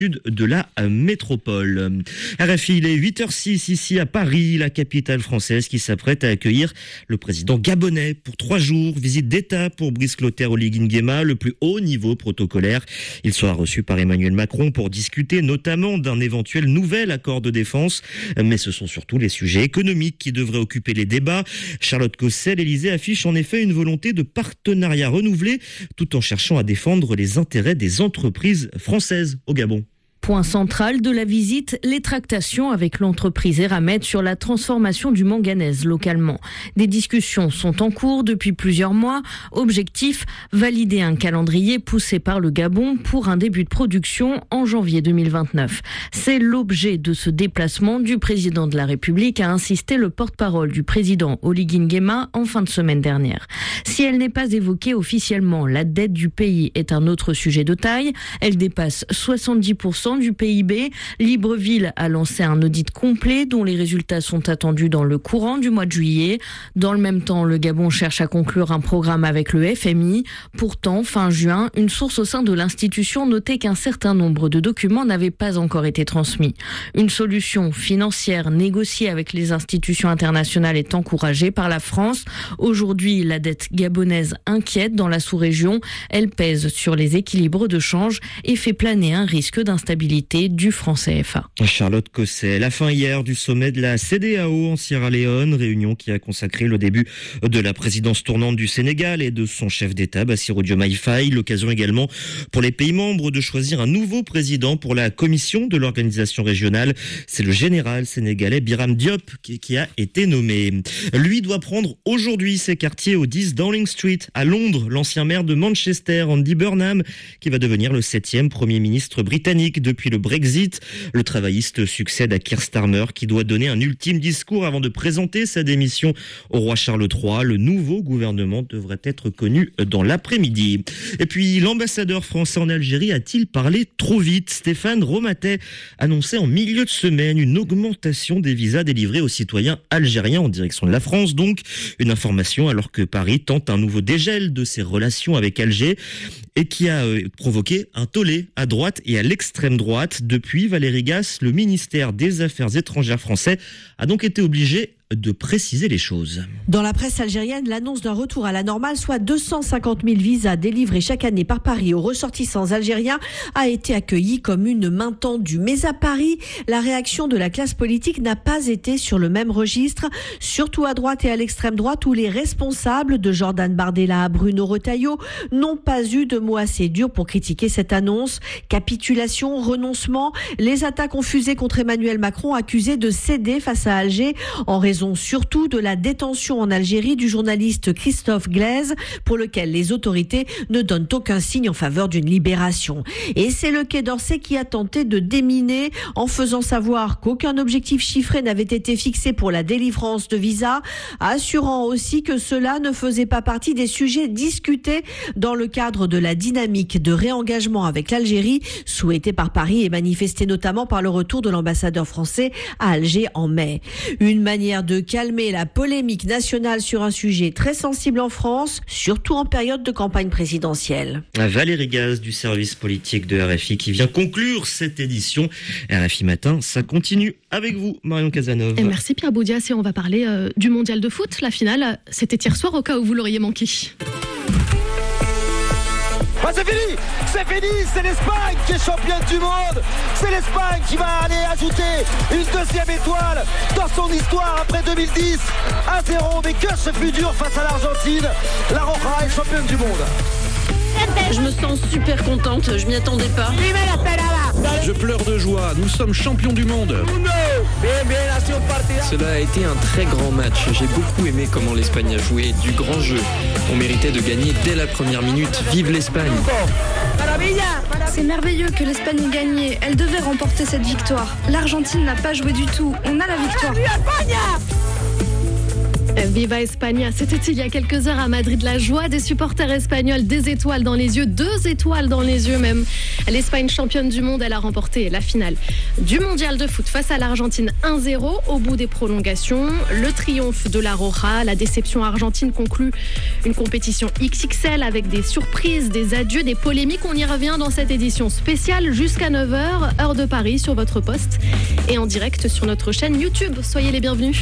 de la métropole. RFI, il est 8h06 ici à Paris, la capitale française qui s'apprête à accueillir le président gabonais pour 3 jours. Visite d'État pour Brice Clotaire Oligui Nguema, le plus haut niveau protocolaire. Il sera reçu par Emmanuel Macron pour discuter notamment d'un éventuel nouvel accord de défense. Mais ce sont surtout les sujets économiques qui devraient occuper les débats. Charlotte Cosset, l'Élysée affiche en effet une volonté de partenariat renouvelé tout en cherchant à défendre les intérêts des entreprises françaises au Gabon. Point central de la visite, les tractations avec l'entreprise Eramet sur la transformation du manganèse localement. Des discussions sont en cours depuis plusieurs mois. Objectif, valider un calendrier poussé par le Gabon pour un début de production en janvier 2029. C'est l'objet de ce déplacement du président de la République, a insisté le porte-parole du président Oligui Nguema en fin de semaine dernière. Si elle n'est pas évoquée officiellement, la dette du pays est un autre sujet de taille. Elle dépasse 70% du PIB. Libreville a lancé un audit complet dont les résultats sont attendus dans le courant du mois de juillet. Dans le même temps, le Gabon cherche à conclure un programme avec le FMI. Pourtant, fin juin, une source au sein de l'institution notait qu'un certain nombre de documents n'avaient pas encore été transmis. Une solution financière négociée avec les institutions internationales est encouragée par la France. Aujourd'hui, la dette gabonaise inquiète dans la sous-région. Elle pèse sur les équilibres de change et fait planer un risque d'instabilité du franc CFA. Charlotte Cosset, la fin hier du sommet de la CEDEAO en Sierra Leone, réunion qui a consacré le début de la présidence tournante du Sénégal et de son chef d'État, Bassirou Diomaye Faye. L'occasion également pour les pays membres de choisir un nouveau président pour la commission de l'organisation régionale. C'est le général sénégalais Biram Diop qui a été nommé. Lui doit prendre aujourd'hui ses quartiers au 10 Downing Street à Londres. L'ancien maire de Manchester, Andy Burnham, qui va devenir le 7e Premier ministre britannique depuis le Brexit. Le travailliste succède à Keir Starmer qui doit donner un ultime discours avant de présenter sa démission au roi Charles III. Le nouveau gouvernement devrait être connu dans l'après-midi. Et puis l'ambassadeur français en Algérie a-t-il parlé trop vite? Stéphane Romatet annonçait en milieu de semaine une augmentation des visas délivrés aux citoyens algériens en direction de la France. Donc une information alors que Paris tente un nouveau dégel de ses relations avec Alger et qui a provoqué un tollé à droite et à l'extrême droite. Depuis, Valérie Gasse, le ministère des Affaires étrangères français, a donc été obligé de préciser les choses. Dans la presse algérienne, l'annonce d'un retour à la normale, soit 250 000 visas délivrés chaque année par Paris aux ressortissants algériens, a été accueillie comme une main tendue. Mais à Paris, la réaction de la classe politique n'a pas été sur le même registre, surtout à droite et à l'extrême droite, où les responsables, de Jordan Bardella à Bruno Retailleau, n'ont pas eu de mots assez durs pour critiquer cette annonce. Capitulation, renoncement, les attaques ont fusé contre Emmanuel Macron, accusé de céder face à Alger, en raison surtout de la détention en Algérie du journaliste Christophe Glaise, pour lequel les autorités ne donnent aucun signe en faveur d'une libération. Et c'est le Quai d'Orsay qui a tenté de déminer en faisant savoir qu'aucun objectif chiffré n'avait été fixé pour la délivrance de visas, assurant aussi que cela ne faisait pas partie des sujets discutés dans le cadre de la dynamique de réengagement avec l'Algérie, souhaitée par Paris et manifestée notamment par le retour de l'ambassadeur français à Alger en mai. Une manière de calmer la polémique nationale sur un sujet très sensible en France, surtout en période de campagne présidentielle. Valérie Gaz du service politique de RFI qui vient conclure cette édition. RFI Matin, ça continue avec vous, Marion Casanova. Et merci Pierre Boudias, et on va parler du mondial de foot. La finale, c'était hier soir au cas où vous l'auriez manqué. Ah, c'est fini, c'est l'Espagne qui est championne du monde. C'est l'Espagne qui va aller ajouter une deuxième étoile dans son histoire après 2010. 1-0, mais que ce fut dur face à l'Argentine. La Roja est championne du monde. Je me sens super contente, je m'y attendais pas. Je pleure de joie, nous sommes champions du monde. Cela a été un très grand match. J'ai beaucoup aimé comment l'Espagne a joué, du grand jeu. On méritait de gagner dès la première minute. Vive l'Espagne! C'est merveilleux que l'Espagne ait gagné. Elle devait remporter cette victoire. L'Argentine n'a pas joué du tout. On a la victoire. Viva España, c'était il y a quelques heures à Madrid. La joie des supporters espagnols, des étoiles dans les yeux, 2 étoiles dans les yeux même. L'Espagne championne du monde, elle a remporté la finale du mondial de foot face à l'Argentine 1-0 au bout des prolongations. Le triomphe de la Roja, la déception argentine conclut une compétition XXL avec des surprises, des adieux, des polémiques. On y revient dans cette édition spéciale jusqu'à 9h, heure de Paris, sur votre poste et en direct sur notre chaîne YouTube. Soyez les bienvenus.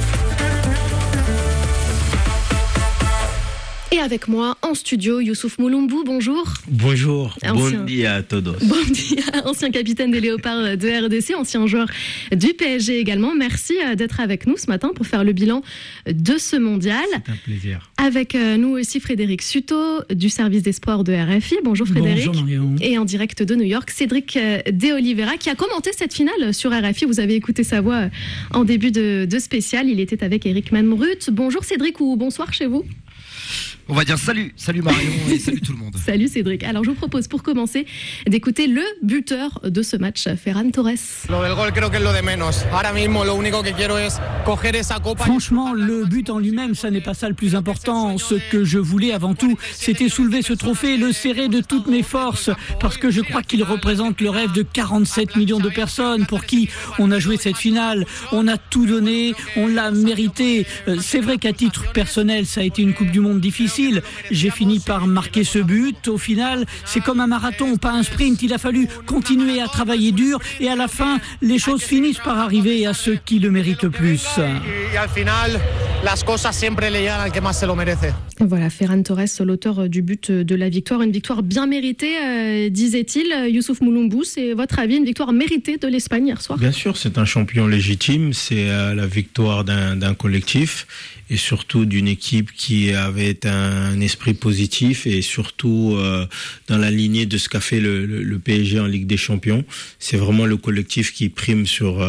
Et avec moi en studio, Youssouf Mouloumbou, bonjour. Bonjour, bon dia a todos. Bon dia, ancien capitaine des Léopards de RDC, ancien joueur du PSG également. Merci d'être avec nous ce matin pour faire le bilan de ce mondial. C'est un plaisir. Avec nous aussi Frédéric Suto du service des sports de RFI. Bonjour Frédéric. Bonjour Marion. Et en direct de New York, Cédric De Oliveira qui a commenté cette finale sur RFI. Vous avez écouté sa voix en début de spécial. Il était avec Eric Manbrut. Bonjour Cédric ou bonsoir chez vous. On va dire salut Marion et salut tout le monde. Salut Cédric. Alors je vous propose pour commencer d'écouter le buteur de ce match, Ferran Torres. Franchement, le but en lui-même, ça n'est pas ça le plus important. Ce que je voulais avant tout, c'était soulever ce trophée et le serrer de toutes mes forces, parce que je crois qu'il représente le rêve de 47 millions de personnes pour qui on a joué cette finale. On a tout donné, on l'a mérité. C'est vrai qu'à titre personnel, ça a été une Coupe du Monde difficile. J'ai fini par marquer ce but. Au final, c'est comme un marathon, pas un sprint. Il a fallu continuer à travailler dur et à la fin, les choses finissent par arriver à ceux qui le méritent le plus. Voilà, Ferran Torres, l'auteur du but de la victoire. Une victoire bien méritée, disait-il. Youssouf Mouloumbou, c'est votre avis, une victoire méritée de l'Espagne hier soir? Bien sûr, c'est un champion légitime. C'est la victoire d'un collectif et surtout d'une équipe qui avait un esprit positif et surtout dans la lignée de ce qu'a fait le PSG en Ligue des Champions. C'est vraiment le collectif qui prime sur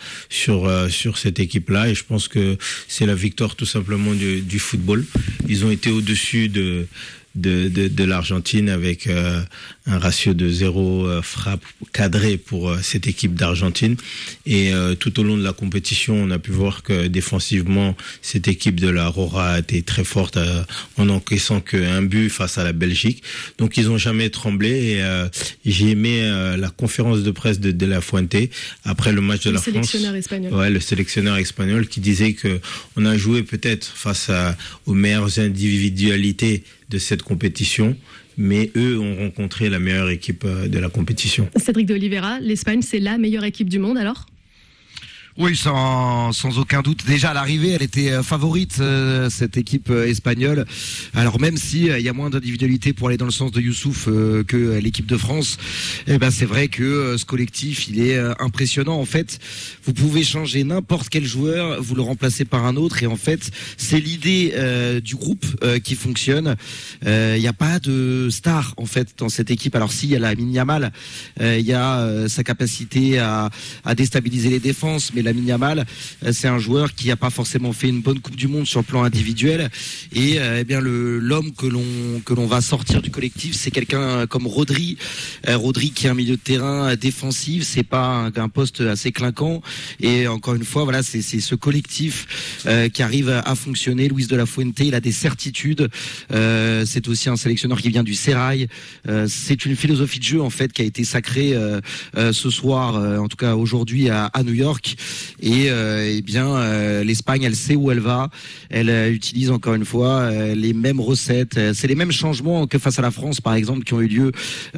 cette équipe-là et je pense que c'est la victoire tout simplement du football. Ils ont été au-dessus de l'Argentine avec un ratio de 0 frappe cadrée pour cette équipe d'Argentine et tout au long de la compétition on a pu voir que défensivement cette équipe de la Roja a été très forte en encaissant qu'un but face à la Belgique, donc ils n'ont jamais tremblé et j'ai aimé la conférence de presse de De La Fuente après le match de la France, le sélectionneur espagnol qui disait que on a joué peut-être face aux meilleures individualités de cette compétition, mais eux ont rencontré la meilleure équipe de la compétition. Cédric De Oliveira, l'Espagne, c'est la meilleure équipe du monde alors ? Oui, sans aucun doute. Déjà à l'arrivée, elle était favorite, cette équipe espagnole. Alors même si il y a moins d'individualité pour aller dans le sens de Youssouf que l'équipe de France, c'est vrai que ce collectif, il est impressionnant. En fait, vous pouvez changer n'importe quel joueur, vous le remplacez par un autre, et en fait, c'est l'idée du groupe qui fonctionne. Il n'y a pas de star en fait dans cette équipe. Alors si, il y a Lamine Yamal, il y a sa capacité à déstabiliser les défenses, mais Lamine Yamal, c'est un joueur qui n'a pas forcément fait une bonne Coupe du Monde sur le plan individuel et l'homme que l'on va sortir du collectif, c'est quelqu'un comme Rodri qui est un milieu de terrain défensif, c'est pas un poste assez clinquant et encore une fois voilà, c'est ce collectif qui arrive à fonctionner. Luis de la Fuente, il a des certitudes, c'est aussi un sélectionneur qui vient du Serail, c'est une philosophie de jeu en fait qui a été sacrée ce soir, en tout cas aujourd'hui à New York. Et l'Espagne, elle sait où elle va. Elle utilise encore une fois les mêmes recettes. C'est les mêmes changements que face à la France, par exemple, qui ont eu lieu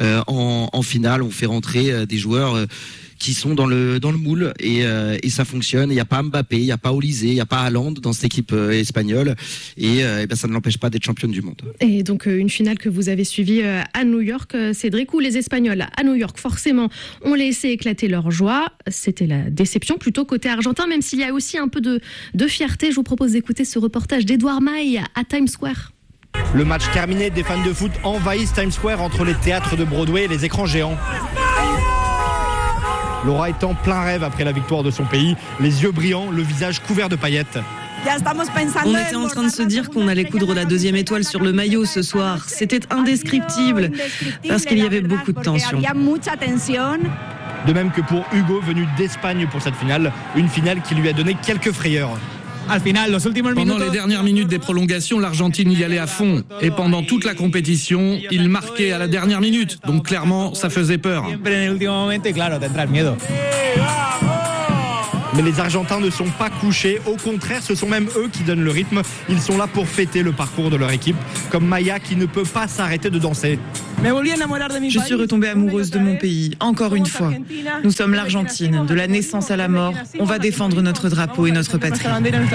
en finale. On fait rentrer des joueurs qui sont dans le moule et ça fonctionne. Il n'y a pas Mbappé, il n'y a pas Olysée, il n'y a pas Haaland dans cette équipe espagnole et ça ne l'empêche pas d'être championne du monde. Et donc une finale que vous avez suivie à New York, Cédric, où les Espagnols à New York forcément ont laissé éclater leur joie. C'était la déception plutôt côté argentin, même s'il y a aussi un peu de fierté. Je vous propose d'écouter ce reportage d'Edouard Maille à Times Square. Le match terminé, des fans de foot envahissent Times Square entre les théâtres de Broadway et les écrans géants. Laura est en plein rêve après la victoire de son pays, les yeux brillants, le visage couvert de paillettes. On était en train de se dire qu'on allait coudre la deuxième étoile sur le maillot ce soir. C'était indescriptible parce qu'il y avait beaucoup de tension. De même que pour Hugo, venu d'Espagne pour cette finale, une finale qui lui a donné quelques frayeurs. Pendant les dernières minutes des prolongations, l'Argentine y allait à fond. Et pendant toute la compétition, il marquait à la dernière minute. Donc clairement, ça faisait peur. Mais les Argentins ne sont pas couchés. Au contraire, ce sont même eux qui donnent le rythme. Ils sont là pour fêter le parcours de leur équipe. Comme Maya qui ne peut pas s'arrêter de danser. Je suis retombée amoureuse de mon pays, encore une fois. Nous sommes l'Argentine, de la naissance à la mort. On va défendre notre drapeau et notre patrie.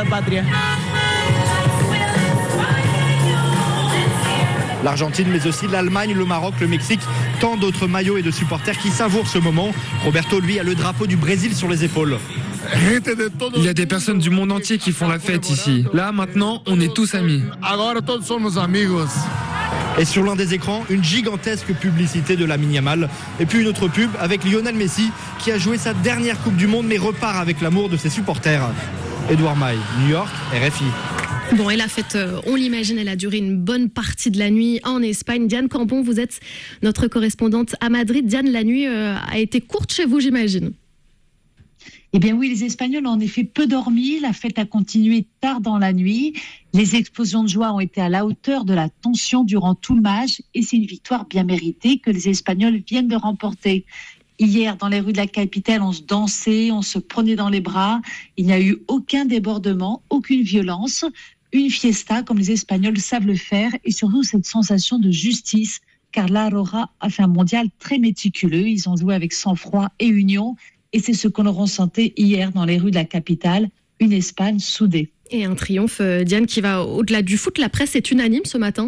L'Argentine, mais aussi l'Allemagne, le Maroc, le Mexique, tant d'autres maillots et de supporters qui savourent ce moment. Roberto, lui, a le drapeau du Brésil sur les épaules. Il y a des personnes du monde entier qui font la fête ici. Là, maintenant, on est tous amis. Et sur l'un des écrans, une gigantesque publicité de Lamine Yamal. Et puis une autre pub avec Lionel Messi qui a joué sa dernière Coupe du Monde mais repart avec l'amour de ses supporters. Édouard Maille, New York, RFI. Bon, et la fête, on l'imagine, elle a duré une bonne partie de la nuit en Espagne. Diane Cambon, vous êtes notre correspondante à Madrid. Diane, la nuit a été courte chez vous, j'imagine. Eh bien oui, les Espagnols ont en effet peu dormi. La fête a continué tard dans la nuit. Les explosions de joie ont été à la hauteur de la tension durant tout le match. Et c'est une victoire bien méritée que les Espagnols viennent de remporter. Hier, dans les rues de la capitale, on se dansait, on se prenait dans les bras. Il n'y a eu aucun débordement, aucune violence. Une fiesta, comme les Espagnols savent le faire, et surtout cette sensation de justice, car la Roja a fait un mondial très méticuleux. Ils ont joué avec sang-froid et union, et c'est ce qu'on a ressenti hier dans les rues de la capitale, une Espagne soudée. Et un triomphe, Diane, qui va au-delà du foot. La presse est unanime ce matin.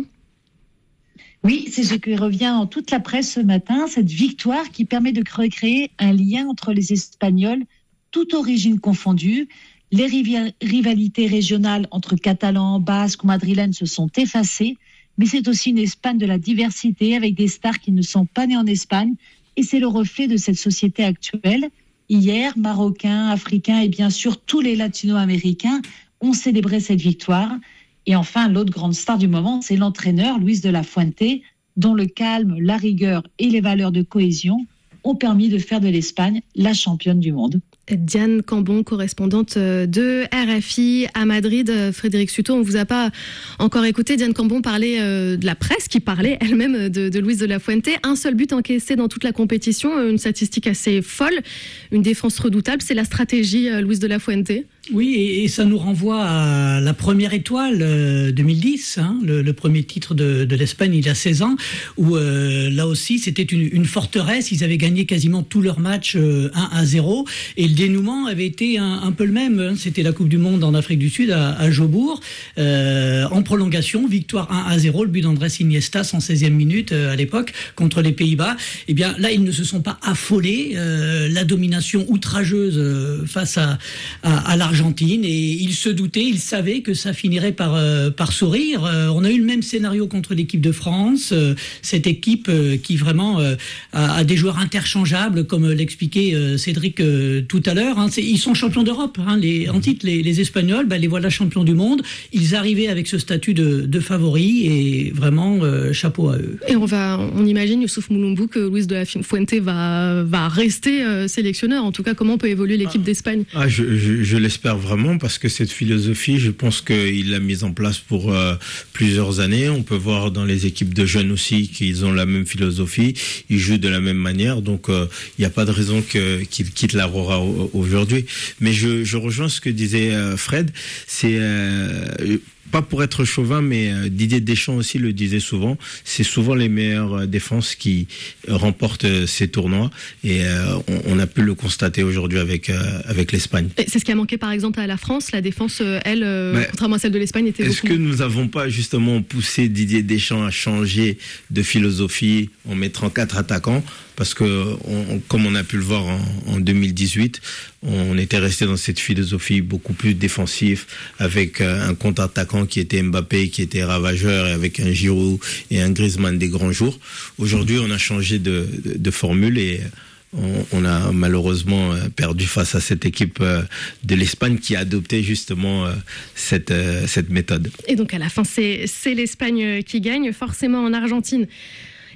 Oui, c'est ce qui revient en toute la presse ce matin, cette victoire qui permet de recréer un lien entre les Espagnols, toute origine confondue. Les rivalités régionales entre Catalans, Basques ou Madrilènes se sont effacées, mais c'est aussi une Espagne de la diversité avec des stars qui ne sont pas nées en Espagne, et c'est le reflet de cette société actuelle. Hier, Marocains, Africains et bien sûr tous les Latino-Américains ont célébré cette victoire. Et enfin, l'autre grande star du moment, c'est l'entraîneur Luis de la Fuente, dont le calme, la rigueur et les valeurs de cohésion ont permis de faire de l'Espagne la championne du monde. Diane Cambon, correspondante de RFI à Madrid. Frédéric Suto, on ne vous a pas encore écouté. Diane Cambon parlait de la presse qui parlait elle-même de Luis de la Fuente. Un seul but encaissé dans toute la compétition, une statistique assez folle, une défense redoutable. C'est la stratégie Luis de la Fuente. Oui, et ça nous renvoie à la première étoile 2010, hein, le premier titre de l'Espagne il y a 16 ans, où là aussi c'était une forteresse, ils avaient gagné quasiment tous leurs matchs 1-0, et le dénouement avait été un peu le même, hein. C'était la Coupe du Monde en Afrique du Sud à Jobourg, en prolongation, victoire 1-0, le but d'Andrés Iniesta, 116e minute à l'époque, contre les Pays-Bas. Et bien là, ils ne se sont pas affolés, la domination outrageuse face à l'Argentine, et ils se doutaient, ils savaient que ça finirait par sourire. On a eu le même scénario contre l'équipe de France, cette équipe qui vraiment a des joueurs interchangeables, comme l'expliquait Cédric tout à l'heure. Hein. Ils sont champions d'Europe, hein, en titre, les Espagnols, les voilà champions du monde. Ils arrivaient avec ce statut de favoris, et vraiment chapeau à eux. Et on imagine, Youssouf Moulombou, que Luis de la Fuente va rester sélectionneur. En tout cas, comment peut évoluer l'équipe d'Espagne ? Je l'espère vraiment, parce que cette philosophie, je pense qu'il l'a mise en place pour plusieurs années. On peut voir dans les équipes de jeunes aussi qu'ils ont la même philosophie, ils jouent de la même manière, donc il n'y a pas de raison qu'ils quittent la Roja aujourd'hui. Mais je rejoins ce que disait Fred, c'est pas pour être chauvin, mais Didier Deschamps aussi le disait souvent, c'est souvent les meilleures défenses qui remportent ces tournois, et on a pu le constater aujourd'hui avec l'Espagne. Et c'est ce qui a manqué par exemple à la France, la défense, contrairement à celle de l'Espagne, était Est-ce que nous n'avons pas justement poussé Didier Deschamps à changer de philosophie en mettant 4 attaquants ? Parce que, comme on a pu le voir en 2018, on était resté dans cette philosophie beaucoup plus défensive, avec un contre-attaquant qui était Mbappé, qui était ravageur, et avec un Giroud et un Griezmann des grands jours. Aujourd'hui, on a changé de formule, et on a malheureusement perdu face à cette équipe de l'Espagne qui a adopté justement cette méthode. Et donc à la fin, c'est l'Espagne qui gagne, forcément en Argentine.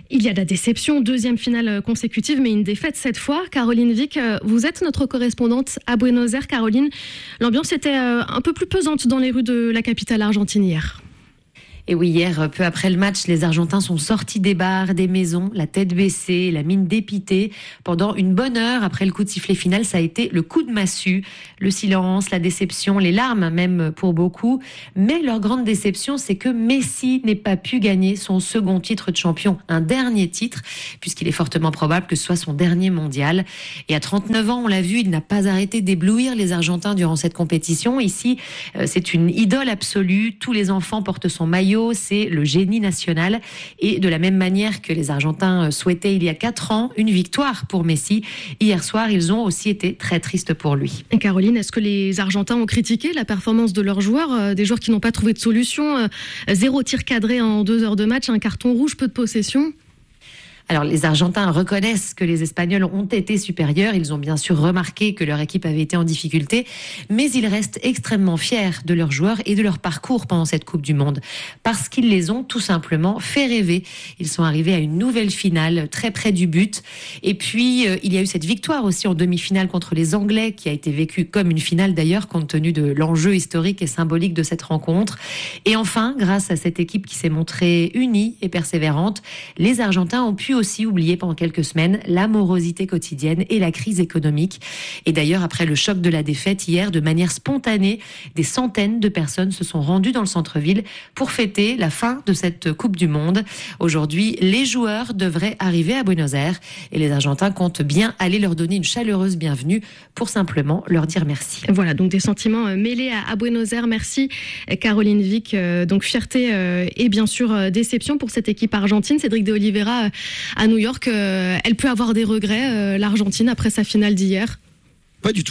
Il y a de la déception, 2e finale consécutive, mais une défaite cette fois. Caroline Vic, vous êtes notre correspondante à Buenos Aires. Caroline, l'ambiance était un peu plus pesante dans les rues de la capitale argentine hier. Et oui, hier, peu après le match, les Argentins sont sortis des bars, des maisons, la tête baissée, la mine dépitée. Pendant une bonne heure, après le coup de sifflet final, ça a été le coup de massue. Le silence, la déception, les larmes même pour beaucoup. Mais leur grande déception, c'est que Messi n'ait pas pu gagner son second titre de champion, un dernier titre, puisqu'il est fortement probable que ce soit son dernier mondial. Et à 39 ans, on l'a vu, il n'a pas arrêté d'éblouir les Argentins durant cette compétition. Ici, c'est une idole absolue. Tous les enfants portent son maillot. C'est le génie national. Et de la même manière que les Argentins souhaitaient il y a 4 ans une victoire pour Messi, hier soir, ils ont aussi été très tristes pour lui. Et Caroline, est-ce que les Argentins ont critiqué la performance de leurs joueurs, des joueurs qui n'ont pas trouvé de solution, 0 tir cadré en 2 heures de match, un carton rouge, peu de possession ? Alors, les Argentins reconnaissent que les Espagnols ont été supérieurs. Ils ont bien sûr remarqué que leur équipe avait été en difficulté, mais ils restent extrêmement fiers de leurs joueurs et de leur parcours pendant cette Coupe du Monde, parce qu'ils les ont tout simplement fait rêver. Ils sont arrivés à une nouvelle finale, très près du but. Et puis, il y a eu cette victoire aussi en demi-finale contre les Anglais, qui a été vécue comme une finale d'ailleurs, compte tenu de l'enjeu historique et symbolique de cette rencontre. Et enfin, grâce à cette équipe qui s'est montrée unie et persévérante, les Argentins ont pu aussi oublié pendant quelques semaines la morosité quotidienne et la crise économique. Et d'ailleurs, après le choc de la défaite hier, de manière spontanée, des centaines de personnes se sont rendues dans le centre-ville pour fêter la fin de cette Coupe du Monde. Aujourd'hui, les joueurs devraient arriver à Buenos Aires et les Argentins comptent bien aller leur donner une chaleureuse bienvenue pour simplement leur dire merci. Voilà, donc des sentiments mêlés à Buenos Aires. Merci Caroline Vic. Donc fierté et bien sûr déception pour cette équipe argentine. Cédric de Oliveira à New York, elle peut avoir des regrets, l'Argentine, après sa finale d'hier? Pas du tout.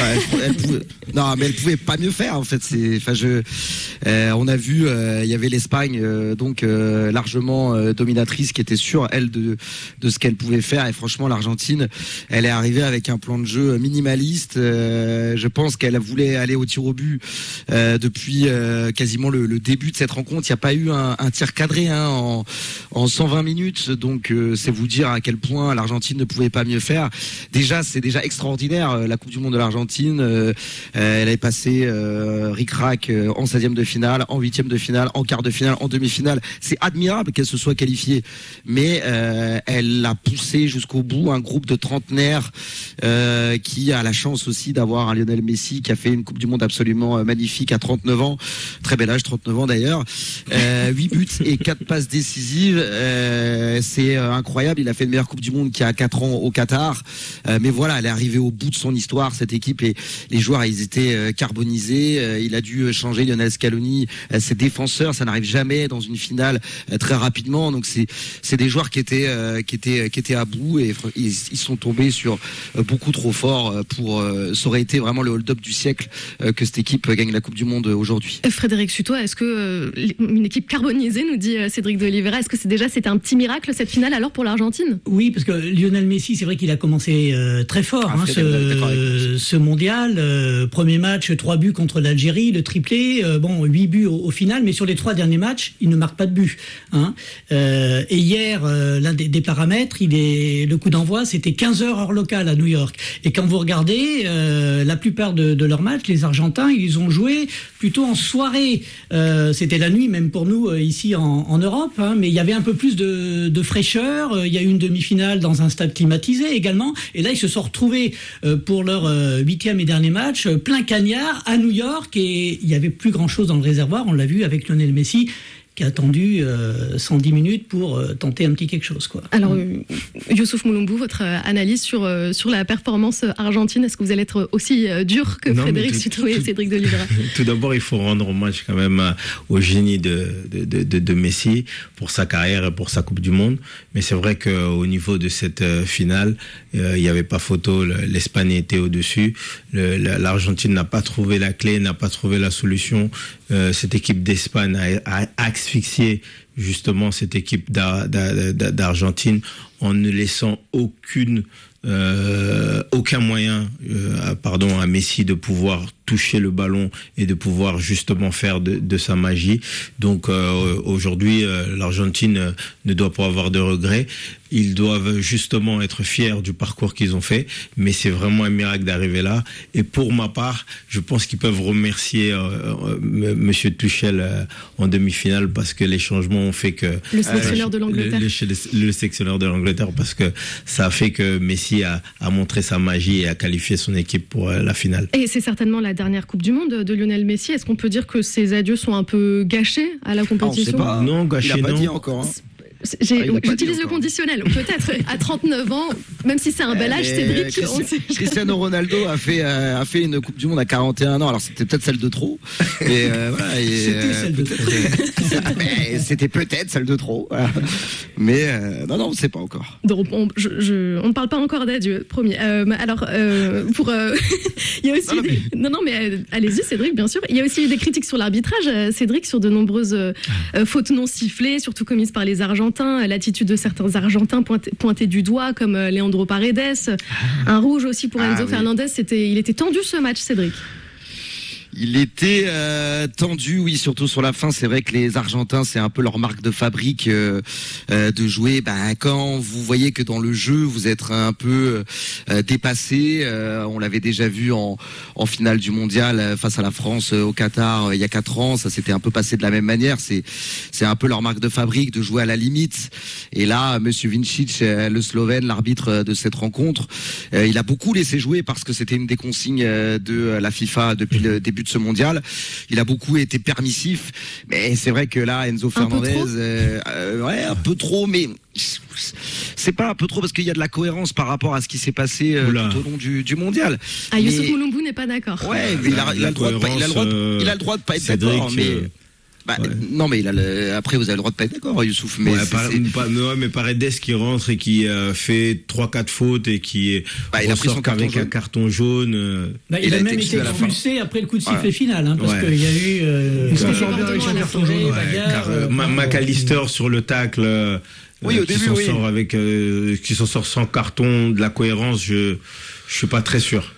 Non, mais elle pouvait pas mieux faire en fait. On a vu, il y avait l'Espagne largement dominatrice, qui était sûre elle de ce qu'elle pouvait faire. Et franchement, l'Argentine, elle est arrivée avec un plan de jeu minimaliste. Je pense qu'elle voulait aller au tir au but depuis quasiment le début de cette rencontre. Il n'y a pas eu un tir cadré en 120 minutes. Donc c'est vous dire à quel point l'Argentine ne pouvait pas mieux faire. Déjà, c'est déjà extraordinaire. La Coupe du Monde de l'Argentine, elle est passée ric-rac en 16e de finale, en 8e de finale, en quart de finale, en demi-finale. C'est admirable qu'elle se soit qualifiée, mais elle l'a poussé jusqu'au bout. Un groupe de trentenaires qui a la chance aussi d'avoir un Lionel Messi qui a fait une Coupe du Monde absolument magnifique à 39 ans, très bel âge, 39 ans d'ailleurs, 8 buts et 4 passes décisives. C'est incroyable. Il a fait une meilleure Coupe du Monde qu'il y a 4 ans au Qatar, mais voilà, elle est arrivée au bout de son histoire, cette équipe, et les joueurs, ils étaient carbonisés. Il a dû changer Lionel Scaloni, ses défenseurs, ça n'arrive jamais dans une finale très rapidement. Donc c'est des joueurs qui étaient à bout, et ils sont tombés sur beaucoup trop fort pour ça aurait été vraiment le hold-up du siècle que cette équipe gagne la Coupe du Monde aujourd'hui. Frédéric Sutoy, est-ce que une équipe carbonisée, nous dit Cédric de Oliveira, est-ce que c'était un petit miracle cette finale alors pour l'Argentine? Oui, parce que Lionel Messi, c'est vrai qu'il a commencé très fort ce mondial. Premier match, 3 buts contre l'Algérie, le triplé, 8 buts au final, mais sur les 3 derniers matchs, il ne marque pas de but. Et hier, l'un des paramètres, le coup d'envoi, c'était 15h heure locale à New York. Et quand vous regardez, la plupart de leurs matchs, les Argentins, ils ont joué plutôt en soirée. C'était la nuit, même pour nous, ici en Europe, mais il y avait un peu plus de fraîcheur. Il y a eu une demi-finale dans un stade climatisé également. Et là, ils se sont retrouvés pour leur 8e et dernier match, plein cagnard à New York, et il n'y avait plus grand-chose dans le réservoir. On l'a vu avec Lionel Messi, qui a attendu 110 minutes pour tenter un petit quelque chose, quoi. Alors, Youssouf Moulombou, votre analyse sur la performance argentine, est-ce que vous allez être aussi dur que Frédéric Sutoy et Cédric de Oliveira? Tout d'abord, il faut rendre hommage quand même au génie de Messi pour sa carrière et pour sa Coupe du Monde. Mais c'est vrai qu'au niveau de cette finale, il n'y avait pas photo. L'Espagne était au-dessus. L'Argentine n'a pas trouvé la clé, n'a pas trouvé la solution. Cette équipe d'Espagne a asphyxié justement cette équipe d'Argentine en ne laissant aucun moyen à Messi de pouvoir toucher le ballon et de pouvoir justement faire de sa magie. Donc aujourd'hui, l'Argentine ne doit pas avoir de regrets. Ils doivent justement être fiers du parcours qu'ils ont fait, mais c'est vraiment un miracle d'arriver là. Et pour ma part, je pense qu'ils peuvent remercier Monsieur Tuchel en demi-finale, parce que les changements ont fait que le sélectionneur de l'Angleterre, le sélectionneur de l'Angleterre, parce que ça a fait que Messi a montré sa magie et a qualifié son équipe pour la finale. Et c'est certainement la dernière Coupe du Monde de Lionel Messi. Est-ce qu'on peut dire que ses adieux sont un peu gâchés à la compétition? Non, gâchés non. Il a pas dit encore. Hein. J'utilise le conditionnel. Peut-être à 39 ans, même si c'est un bel âge, Cédric. Cristiano Ronaldo a fait une Coupe du Monde à 41 ans. Alors c'était peut-être celle de trop. Et voilà, c'était celle de trop. C'était peut-être celle de trop. Voilà. Mais non, on ne sait pas encore. Donc on ne parle pas encore d'adieu, promis. Alors pour il y a aussi non mais allez-y Cédric, bien sûr. Il y a aussi eu des critiques sur l'arbitrage, Cédric, sur de nombreuses fautes non sifflées, surtout commises par les Argentins. L'attitude de certains Argentins pointés du doigt, comme Leandro Paredes. Un rouge aussi pour Enzo Fernandez. Il était tendu ce match, Cédric. Il était tendu, oui, surtout sur la fin. C'est vrai que les Argentins, c'est un peu leur marque de fabrique de jouer. Quand vous voyez que dans le jeu, vous êtes un peu dépassé. On l'avait déjà vu en finale du mondial face à la France au Qatar il y a 4 ans. Ça s'était un peu passé de la même manière. C'est un peu leur marque de fabrique de jouer à la limite. Et là, Monsieur Vincic, le Slovène, l'arbitre de cette rencontre, il a beaucoup laissé jouer parce que c'était une des consignes de la FIFA depuis le début de ce mondial. Il a beaucoup été permissif, mais c'est vrai que là, Enzo Fernandez, un peu trop, mais c'est pas un peu trop parce qu'il y a de la cohérence par rapport à ce qui s'est passé tout au long du mondial. Youssouf Moulombou n'est pas d'accord. Ouais, mais il a le droit de pas être d'accord, mais. Non, mais après, vous avez le droit de pas être d'accord, Youssouf. Mais mais Paredes qui rentre et qui fait 3-4 fautes et qui il a pris son carton avec jaune. Un carton jaune. Il a même été expulsé après le coup de sifflet final, parce qu'il y a eu. Ils sont bien avec un carton jaune. McAllister sur le tacle. Oui, au début, qui s'en sort sans carton, de la cohérence, je suis pas très sûr.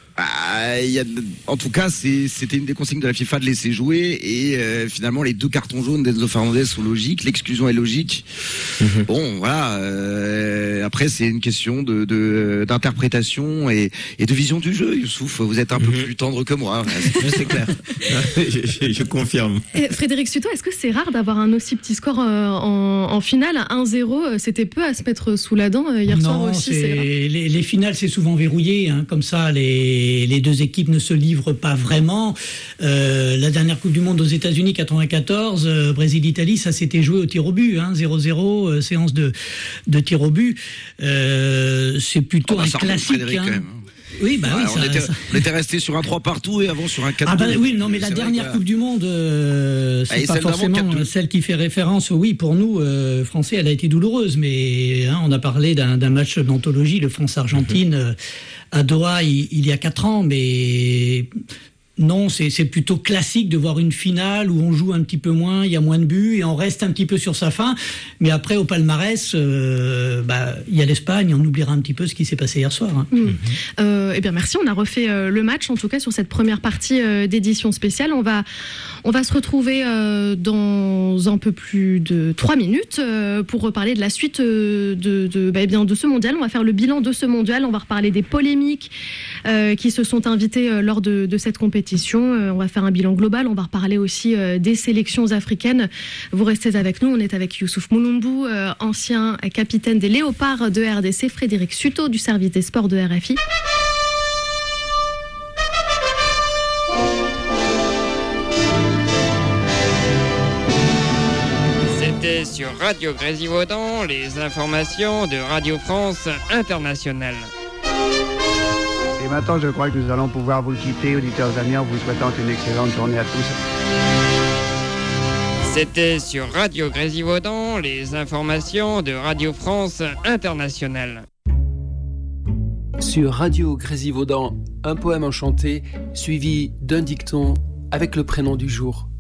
En tout cas, c'était une des consignes de la FIFA de laisser jouer et finalement les 2 cartons jaunes d'Enzo Fernandez sont logiques, l'exclusion est logique. Bon, voilà. Après, c'est une question d'interprétation et de vision du jeu. Youssouf, vous êtes un peu plus tendre que moi, c'est clair. je confirme. Frédéric Suto, est-ce que c'est rare d'avoir un aussi petit score en finale à 1-0? C'était peu à se mettre sous la dent hier soir aussi. Les finales, c'est souvent verrouillé, comme ça. Les 2 équipes ne se livrent pas vraiment. La dernière Coupe du Monde aux États-Unis, 94, Brésil-Italie, ça s'était joué au tir au but, 0-0, séance de tir au but. C'est plutôt un classique. Oui, on était resté sur un 3 partout et avant sur un 4-2. Oui, non, mais la dernière Coupe du Monde, c'est pas forcément celle qui fait référence. Oui, pour nous, Français, elle a été douloureuse, mais on a parlé d'un match d'anthologie, le France-Argentine, à Doha, il y a 4 ans, mais non, c'est plutôt classique de voir une finale où on joue un petit peu moins, il y a moins de buts et on reste un petit peu sur sa fin. Mais après, au palmarès, il y a l'Espagne, on oubliera un petit peu ce qui s'est passé hier soir. Eh bien, merci. On a refait le match, en tout cas, sur cette première partie d'édition spéciale. On va se retrouver dans un peu plus de 3 minutes pour reparler de la suite de ce mondial. On va faire le bilan de ce mondial. On va reparler des polémiques qui se sont invitées lors de cette compétition. On va faire un bilan global. On va reparler aussi des sélections africaines. Vous restez avec nous. On est avec Youssouf Moulombou, ancien capitaine des Léopards de RDC, Frédéric Suto du service des sports de RFI. C'était sur Radio Grésivaudan, les informations de Radio France Internationale. Et maintenant, je crois que nous allons pouvoir vous quitter, auditeurs amis, en vous souhaitant une excellente journée à tous. C'était sur Radio Grésivaudan, les informations de Radio France Internationale. Sur Radio Grésivaudan, un poème enchanté, suivi d'un dicton avec le prénom du jour.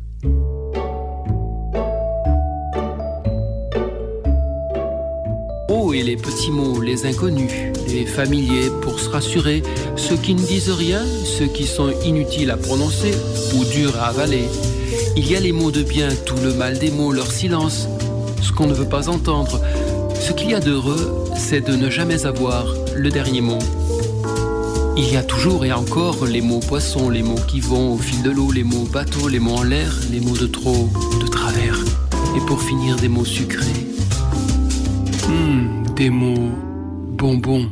mots et les petits mots, les inconnus, les familiers pour se rassurer, ceux qui ne disent rien, ceux qui sont inutiles à prononcer ou durs à avaler. Il y a les mots de bien, tout le mal des mots, leur silence, ce qu'on ne veut pas entendre. Ce qu'il y a d'heureux, c'est de ne jamais avoir le dernier mot. Il y a toujours et encore les mots poissons, les mots qui vont au fil de l'eau, les mots bateau, les mots en l'air, les mots de trop, de travers. Et pour finir, des mots sucrés. Des mots bonbons.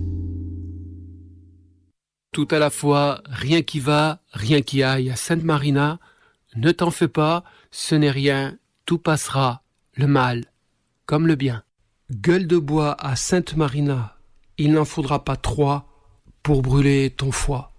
Tout à la fois, rien qui va, rien qui aille à Sainte Marina. Ne t'en fais pas, ce n'est rien, tout passera, le mal comme le bien. Gueule de bois à Sainte Marina, il n'en faudra pas 3 pour brûler ton foie.